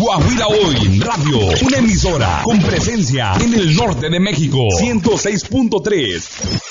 Coahuila Hoy Radio, una emisora con presencia en el norte de México. 106.3.